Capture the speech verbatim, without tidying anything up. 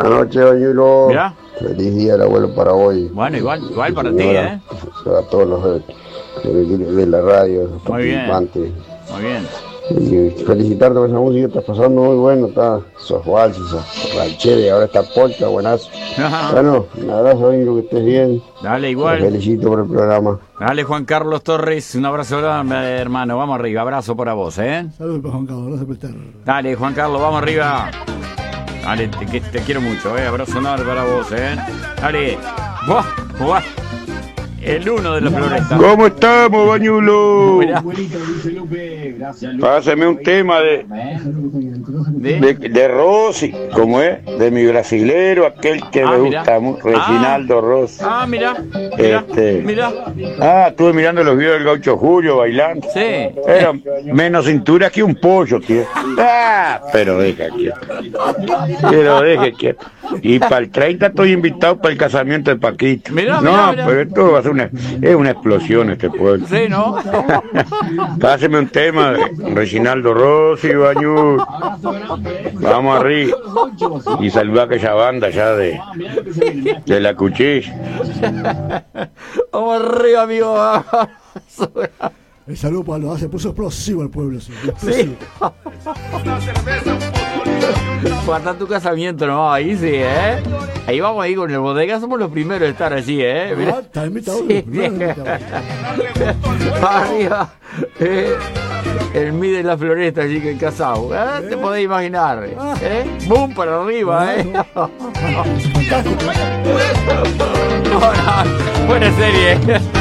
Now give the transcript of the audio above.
Buenas noches, Bañuelo. Mirá. Feliz día del abuelo para hoy. Bueno, igual, igual para ti, ¿eh? Para todos los de, de, de la radio, los Muy bien. participantes. Muy bien. Y felicitarte por esa música, estás pasando muy bueno, está, sos vals, sos ranchera y ahora está polka, buenazo. Bueno, un abrazo, amigo, que estés bien. Dale, igual. Te felicito por el programa. Dale, Juan Carlos Torres, un abrazo grande, hermano, vamos arriba, abrazo para vos, ¿eh? Saludos para Juan Carlos, gracias por estar. Dale, Juan Carlos, vamos arriba. Dale, te, que te quiero mucho, ¿eh? Abrazo enorme para vos, ¿eh? Dale. ¡Buah! ¡Buah! El uno de la floresta. ¿Cómo estamos, Bañulo? Pásame un tema de ¿De? de, de Rossi, como es, de mi brasilero, aquel que Ah, me mirá. gusta mucho, Reginaldo Rossi. Ah, mira, mira, Este, mira. Ah, estuve mirando los videos del Gaucho Julio bailando. Sí. Era menos cintura que un pollo, tío. Ah, pero deja quieto. Pero deje quieto. Y para el treinta estoy invitado para el casamiento de Paquito. Mirá, no, mirá, mirá. pero esto va a ser una, es una explosión este pueblo. Sí, ¿no? Páseme un tema de Reginaldo Rossi, Bañul. Vamos arriba. Y saludar a aquella banda ya de, de la cuchilla. Vamos arriba, amigo. El saludo para los, se puso explosivo el pueblo. Sí. Sí. Falta tu casamiento nomás, ahí sí, ¿eh? Ahí vamos ahí con el bodega, somos los primeros de estar allí, ¿eh? Mirá. Ah, está invitado. Sí. Primero, Arriba, eh, el M I de la floresta allí que en Casau, ¿eh? Te podés imaginar, ¿eh? Boom para arriba, ¿eh? Fantástico. No, no, buena serie.